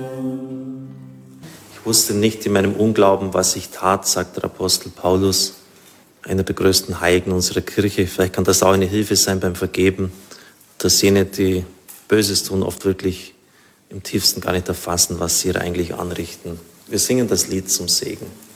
Ich wusste nicht in meinem Unglauben, was ich tat, sagt der Apostel Paulus, einer der größten Heiligen unserer Kirche. Vielleicht kann das auch eine Hilfe sein beim Vergeben, dass jene, die Böses tun, oft wirklich im tiefsten gar nicht erfassen, was sie hier eigentlich anrichten. Wir singen das Lied zum Segen.